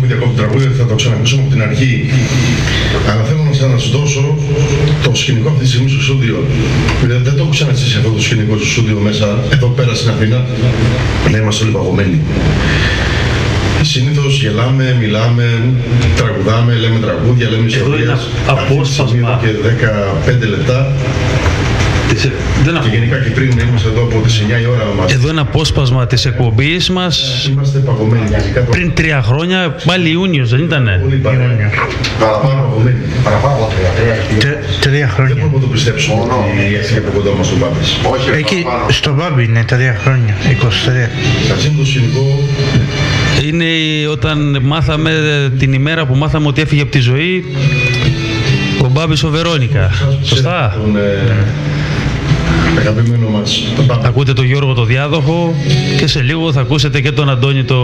διακόπτει τραγούδι, θα το ξανακούσουμε από την αρχή. Αλλά θέλω να σας δώσω το σκηνικό αυτή τη στιγμή στο στούντιο. Δεν το έχω ξαναζήσει αυτό το σκηνικό στο στούντιο μέσα, εδώ πέρα στην Αθήνα. Να είμαστε όλοι παγωμένοι. Συνήθως γελάμε, μιλάμε, τραγουδάμε, λέμε τραγούδια, λέμε ιστορίες. Απόσπασμα. Και 15 λεπτά. Και γενικά και πριν είμαστε εδώ από τις 9 η ώρα μας. Εδώ είναι απόσπασμα της εκπομπής μας. Είμαστε παγωμένοι. Πριν 3 χρόνια, πάλι Ιούνιος, δεν ήτανε? Πολύ παραπάνω παγωμένοι. Παραπάνω από 3 χρόνια. Δεν μπορούμε να το πιστέψουμε ότι έτσι από κοντά μας ο Μπάμπης. Εκεί στο Μπάμπη είναι 3 χρόνια, 23. Σας είναι το σκηνικό. Είναι όταν μάθαμε, την ημέρα που μάθαμε ότι έφυγε από τη ζωή ο Μπάμπης ο Βερόνικα. Σωστά. Τον αγαπημένο μας τον Μπάμπη. Ακούτε τον Γιώργο το Διάδοχο και σε λίγο θα ακούσετε και τον Αντώνη το